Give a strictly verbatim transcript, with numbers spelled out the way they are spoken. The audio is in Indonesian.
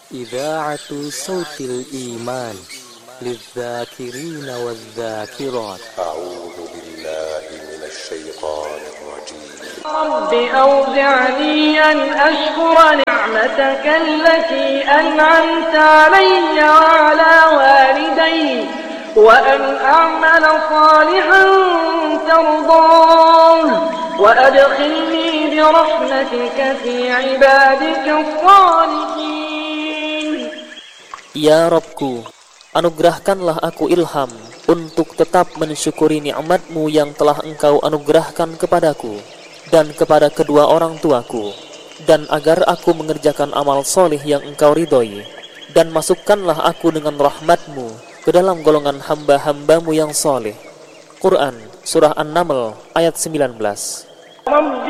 Idha'atu sautil iman lidh-dhakirina wadh-dhakirat. A'udzu billahi minasy syaithanir rajim. Rabbi awzi'ni an ashkura ni'mataka allati an'amta 'alayya wa 'ala walidayya wa an a'mala salihan tardah wa adkhilni bi rahmatika fi 'ibadika as-salihin. Ya Rabbku, anugerahkanlah aku ilham untuk tetap mensyukuri nikmat-Mu yang telah Engkau anugerahkan kepadaku dan kepada kedua orang tuaku, dan agar aku mengerjakan amal soleh yang Engkau ridhoi, dan masukkanlah aku dengan rahmat-Mu ke dalam golongan hamba-hamba-Mu yang soleh. Quran Surah An-Naml ayat sembilan belas.